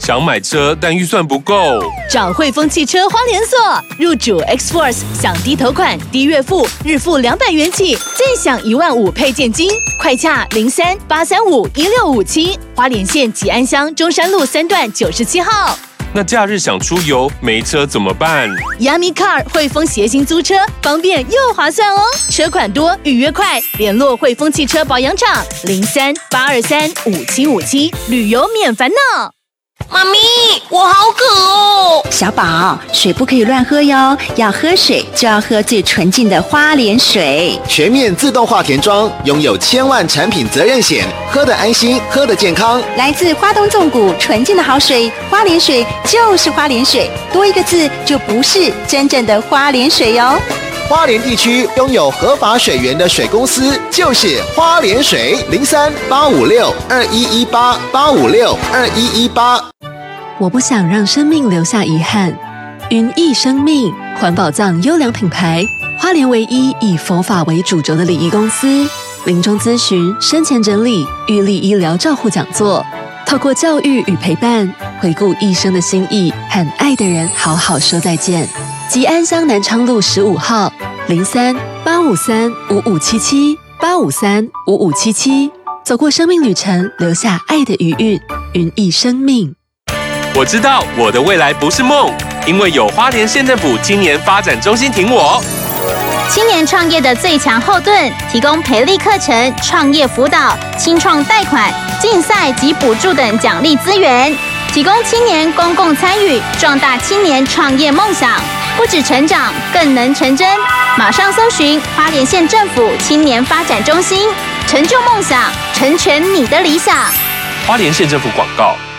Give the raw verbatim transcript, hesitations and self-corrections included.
想买车但预算不够。 找汇丰汽车花莲所，入主 X Force 享低头款、低月付，日付两百元起，再享一万五配件金。快洽零三八三五一六五七，花莲县吉安乡中山路三段九十七号。 那假日想出游没车怎么办 ？Yummy Car 汇丰协行租车，方便又划算哦。车款多，预约快，联络汇丰汽车保养厂零三八二三五七五七，旅游免烦恼。 妈咪，我好渴哦！ 小宝，水不可以乱喝哟，要喝水就要喝最纯净的花莲水。 全面自动化田庄，拥有千万产品责任险，喝得安心，喝得健康。 来自花东纵谷纯净的好水，花莲水就是花莲水，多一个字就不是真正的花莲水哟。 花莲地区拥有合法水源的水公司就是花莲水，零三八五六二一一八八五六二一一八。 我不想让生命留下遗憾。云逸生命环保葬优良品牌，花莲唯一以佛法为主轴的礼仪公司。临终咨询、生前整理、预立医疗照护讲座，透过教育与陪伴，回顾一生的心意，和爱的人好好说再见。吉安乡南昌路十五号，零三八五三五五七七八五三五五七七。走过生命旅程，留下爱的余韵。云逸生命。 我知道我的未来不是梦，因为有花莲县政府青年发展中心挺我。 青年创业的最强后盾，提供培力课程、创业辅导、青创贷款、竞赛及补助等奖励资源，提供青年公共参与，壮大青年创业梦想，不止成长，更能成真。马上搜寻花莲县政府青年发展中心，成就梦想，成全你的理想。 花莲县政府广告。